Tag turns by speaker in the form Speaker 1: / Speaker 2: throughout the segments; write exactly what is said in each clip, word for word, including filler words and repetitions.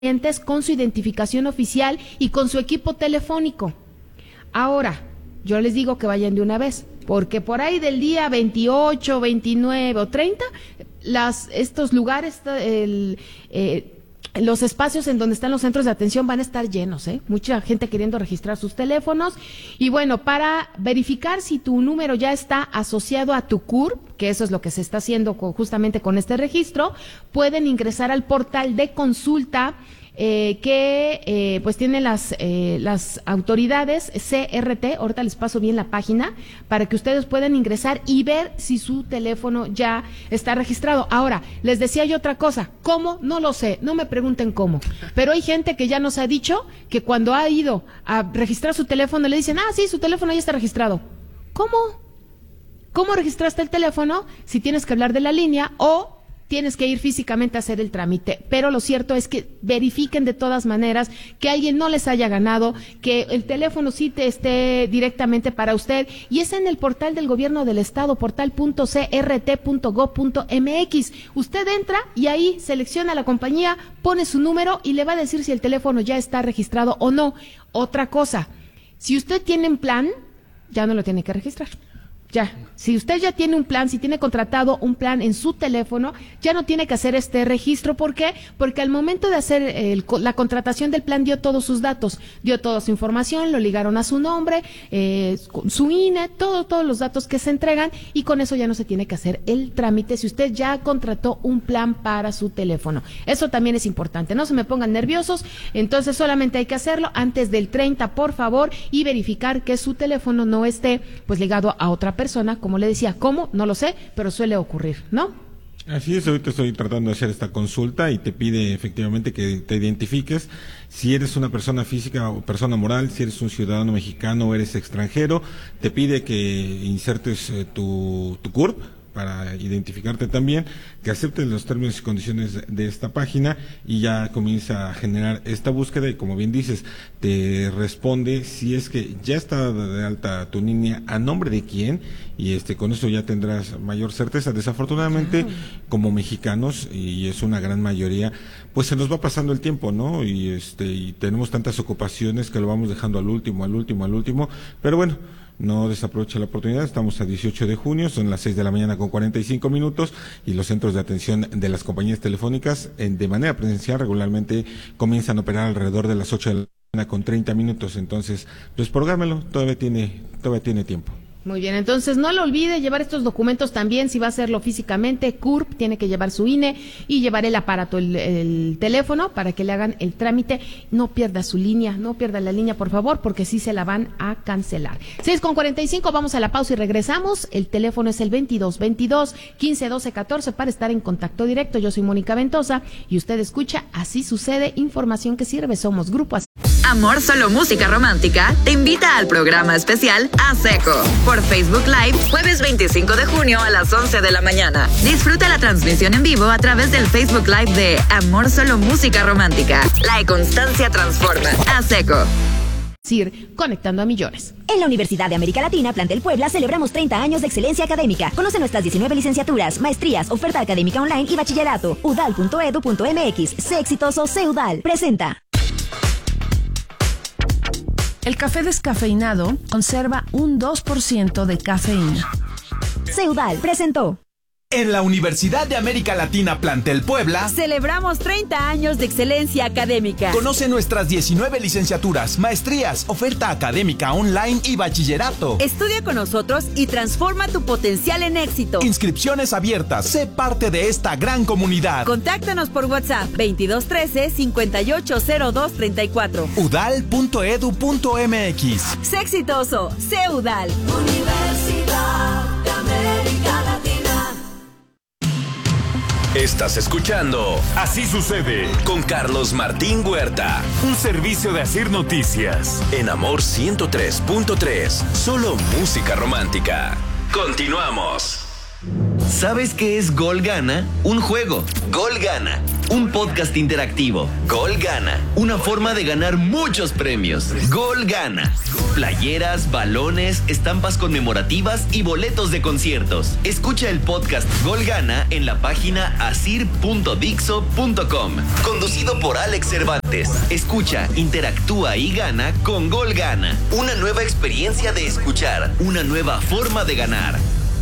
Speaker 1: con su identificación oficial y con su equipo telefónico. Ahora, yo les digo que vayan de una vez, porque por ahí del día veintiocho, veintinueve o treinta, las, estos lugares, el, eh, los espacios en donde están los centros de atención van a estar llenos, ¿eh? Mucha gente queriendo registrar sus teléfonos. Y bueno, para verificar si tu número ya está asociado a tu C U R P, que eso es lo que se está haciendo con, justamente con este registro, pueden ingresar al portal de consulta Eh, que eh, pues tienen las eh, las autoridades C R T. Ahorita les paso bien la página para que ustedes puedan ingresar y ver si su teléfono ya está registrado. Ahora, les decía yo otra cosa, ¿cómo? No lo sé, no me pregunten cómo, pero hay gente que ya nos ha dicho que cuando ha ido a registrar su teléfono le dicen, ah, sí, su teléfono ya está registrado. ¿Cómo? ¿Cómo registraste el teléfono si tienes que hablar de la línea o tienes que ir físicamente a hacer el trámite? Pero lo cierto es que verifiquen de todas maneras que alguien no les haya ganado, que el teléfono sí te esté directamente para usted, y es en el portal del gobierno del estado, portal punto c r t punto gob punto m x. Usted entra y ahí selecciona la compañía, pone su número y le va a decir si el teléfono ya está registrado o no. Otra cosa, si usted tiene un plan, ya no lo tiene que registrar. Ya, si usted ya tiene un plan, si tiene contratado un plan en su teléfono, ya no tiene que hacer este registro. ¿Por qué? Porque al momento de hacer el, la contratación del plan dio todos sus datos, dio toda su información, lo ligaron a su nombre, eh, su I N E, todo, todos los datos que se entregan, y con eso ya no se tiene que hacer el trámite si usted ya contrató un plan para su teléfono. Eso también es importante, no se me pongan nerviosos, entonces solamente hay que hacerlo antes del treinta, por favor, y verificar que su teléfono no esté pues ligado a otra persona. persona, como le decía, ¿cómo? No lo sé, pero suele ocurrir, ¿no?
Speaker 2: Así es, ahorita estoy tratando de hacer esta consulta y te pide efectivamente que te identifiques si eres una persona física o persona moral, si eres un ciudadano mexicano o eres extranjero, te pide que insertes eh, tu, tu C U R P para identificarte también, que aceptes los términos y condiciones de esta página y ya comienza a generar esta búsqueda y, como bien dices, te responde si es que ya está de alta tu línea, a nombre de quién, y este con eso ya tendrás mayor certeza. Desafortunadamente, como mexicanos, y es una gran mayoría, pues se nos va pasando el tiempo, ¿no? Y este y tenemos tantas ocupaciones que lo vamos dejando al último, al último, al último, pero bueno, no desaproveche la oportunidad. Estamos a dieciocho de junio, son las seis de la mañana con cuarenta y cinco minutos, y los centros de atención de las compañías telefónicas en, de manera presencial regularmente comienzan a operar alrededor de las ocho de la mañana con treinta minutos. Entonces, pues prográmelo, todavía tiene, todavía tiene tiempo.
Speaker 1: Muy bien, entonces no lo olvide llevar estos documentos también, si va a hacerlo físicamente. C U R P tiene que llevar su I N E y llevar el aparato, el, el teléfono, para que le hagan el trámite. No pierda su línea, no pierda la línea, por favor, porque sí se la van a cancelar. seis con cuarenta y cinco, vamos a la pausa y regresamos. El teléfono es el veintidós veintidós quince doce catorce para estar en contacto directo. Yo soy Mónica Ventosa y usted escucha Así Sucede, información que sirve. Somos Grupo Así.
Speaker 3: Amor Solo Música Romántica te invita al programa especial A Seco por Facebook Live, jueves veinticinco de junio a las once de la mañana. Disfruta la transmisión en vivo a través del Facebook Live de Amor Solo Música Romántica. La constancia transforma. A Seco.
Speaker 1: Conectando a millones.
Speaker 4: En la Universidad de América Latina, Plantel Puebla, celebramos treinta años de excelencia académica. Conoce nuestras diecinueve licenciaturas, maestrías, oferta académica online y bachillerato. u d a l punto e d u punto m x. Sé exitoso, sé U D A L. Presenta.
Speaker 5: El café descafeinado conserva un dos por ciento de cafeína.
Speaker 4: Sé U D A L presentó.
Speaker 6: En la Universidad de América Latina Plantel Puebla
Speaker 7: celebramos treinta años de excelencia académica.
Speaker 6: Conoce nuestras diecinueve licenciaturas, maestrías, oferta académica online y bachillerato.
Speaker 7: Estudia con nosotros y transforma tu potencial en éxito.
Speaker 6: Inscripciones abiertas. Sé parte de esta gran comunidad.
Speaker 7: Contáctanos por WhatsApp veintidós trece cincuenta y ocho cero dos treinta y cuatro.
Speaker 6: u d a l punto e d u punto m x.
Speaker 7: Sé exitoso, sé U D A L.
Speaker 8: Universidad de América Latina.
Speaker 9: Estás escuchando Así Sucede con Carlos Martín Huerta, un servicio de Asir Noticias en Amor ciento tres punto tres, solo música romántica. Continuamos.
Speaker 10: ¿Sabes qué es Gol Gana? Un juego. Gol Gana. Un podcast interactivo. Gol Gana. Una forma de ganar muchos premios. Gol Gana. Playeras, balones, estampas conmemorativas y boletos de conciertos. Escucha el podcast Gol Gana en la página asir punto dixo punto com. Conducido por Alex Cervantes. Escucha, interactúa y gana con Gol Gana. Una nueva experiencia de escuchar. Una nueva forma de ganar.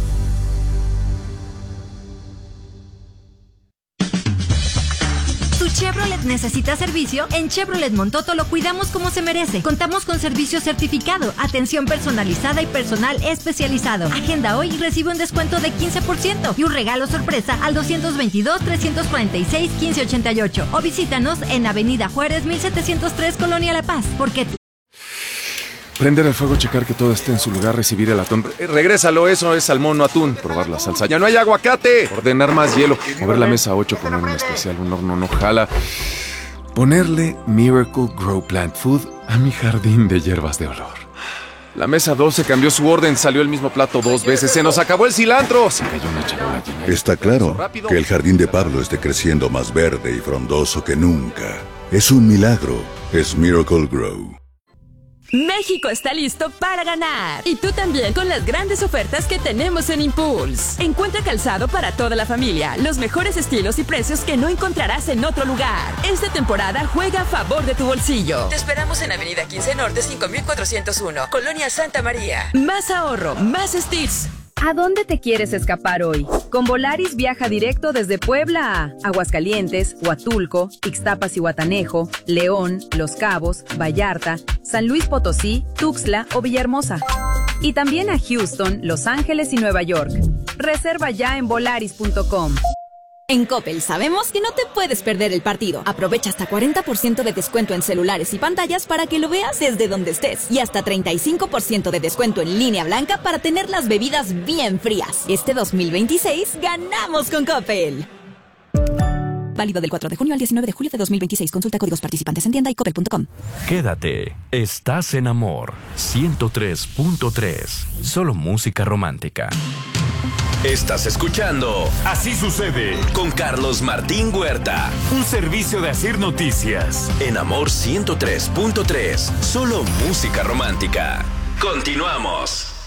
Speaker 4: Chevrolet necesita servicio. En Chevrolet Montoto lo cuidamos como se merece. Contamos con servicio certificado, atención personalizada y personal especializado. Agenda hoy y recibe un descuento de quince por ciento y un regalo sorpresa al dos dos dos, tres cuatro seis, uno cinco ocho ocho o visítanos en Avenida Juárez mil setecientos tres, Colonia La Paz. Porque tú...
Speaker 11: Prender el fuego, checar que todo esté en su lugar, recibir el atún. Eh, regrésalo, eso es salmón, no atún. Probar la salsa. ¡Ya no hay aguacate! Ordenar más hielo. Mover la mesa ocho, poner un especial, un horno no jala. Ponerle Miracle Grow Plant Food a mi jardín de hierbas de olor. La mesa doce cambió su orden, salió el mismo plato dos veces. ¡Se nos acabó el cilantro! Se cayó una charola llena.
Speaker 12: Está claro que el jardín de Pablo esté creciendo más verde y frondoso que nunca. Es un milagro. Es Miracle Grow.
Speaker 13: México está listo para ganar. Y tú también con las grandes ofertas que tenemos en Impulse. Encuentra calzado para toda la familia, los mejores estilos y precios que no encontrarás en otro lugar. Esta temporada juega a favor de tu bolsillo. Te esperamos en Avenida quince Norte cinco mil cuatrocientos uno, Colonia Santa María. Más ahorro, más estilos.
Speaker 7: ¿A dónde te quieres escapar hoy? Con Volaris viaja directo desde Puebla a Aguascalientes, Huatulco, Ixtapas y Huatanejo, León, Los Cabos, Vallarta, San Luis Potosí, Tuxtla o Villahermosa. Y también a Houston, Los Ángeles y Nueva York. Reserva ya en volaris punto com.
Speaker 14: En Coppel sabemos que no te puedes perder el partido. Aprovecha hasta cuarenta por ciento de descuento en celulares y pantallas para que lo veas desde donde estés. Y hasta treinta y cinco por ciento de descuento en línea blanca para tener las bebidas bien frías. Este dos mil veintiséis ganamos con Coppel. Válido del cuatro de junio al diecinueve de julio de dos mil veintiséis. Consulta códigos participantes en tienda y coppel punto com.
Speaker 9: Quédate. Estás en Amor ciento tres punto tres. Solo música romántica. Estás escuchando Así Sucede con Carlos Martín Huerta. Un servicio de Asir Noticias. En Amor ciento tres punto tres. Solo música romántica. Continuamos.